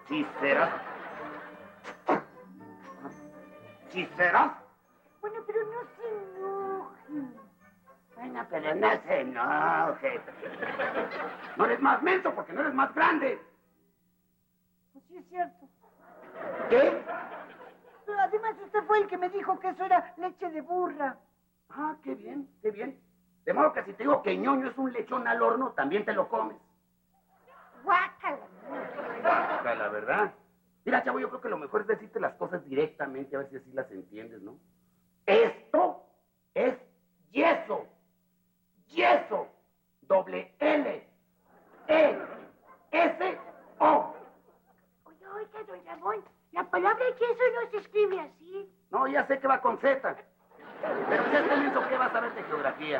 ¿Sí serás? ¿Sí serás? Bueno, pero no se enoje. Bueno, pero no se enoje. No eres más menso porque no eres más grande. Pues sí es cierto. ¿Qué? Pero además usted fue el que me dijo que eso era leche de burra. Ah, qué bien, qué bien. De modo que si te digo que ñoño es un lechón al horno, también te lo comes. Guácala. La verdad. Mira, chavo, yo creo que lo mejor es decirte las cosas directamente, a ver si así las entiendes, ¿no? Esto es yeso. Yeso. Doble L. E. S. O. Oiga, don Ramón, la palabra yeso no se escribe así. No, ya sé que va con Z. Pero si este menso, ¿qué vas a ver de geografía?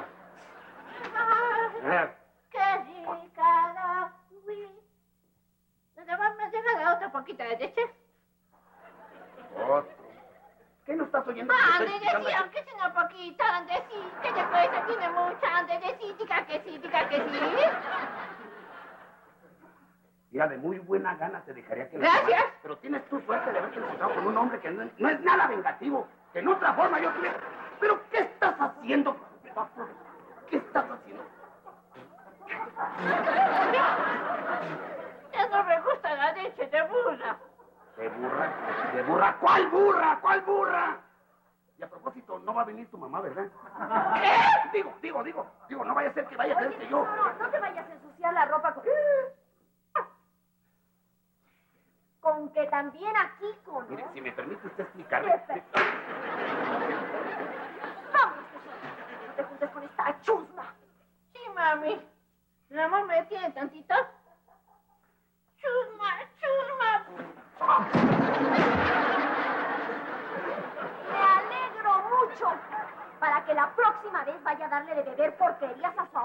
¡Qué rica la Wii! ¿Nada más me deja otra poquita de leche? Otro. ¿Qué no estás oyendo? Ande, decía, aunque sea una poquita, ande sí. Que después se tiene mucha, ande sí, diga que sí, diga que sí. Mira, de muy buena gana te dejaría que... Gracias. Pero tienes tu suerte de haberte encontrado con un hombre que no es nada vengativo. Que en otra forma yo tuviera... ¿Pero qué estás haciendo? ¿Qué estás haciendo? Ya no me gusta la leche de burra. ¿De burra? ¿De burra? ¿Cuál burra? ¿Cuál burra? Y a propósito, no va a venir tu mamá, ¿verdad? ¿Qué? Digo, no vaya a ser que vaya a ser que yo... No te vayas a ensuciar la ropa con que también aquí con... Mire, si me permite usted explicarme... Vamos, no te juntes con esta chusma. Sí, mami. ¿Mi amor me detiene tantito? Chusma, chusma. Me alegro mucho para que la próxima vez vaya a darle de beber porquerías a su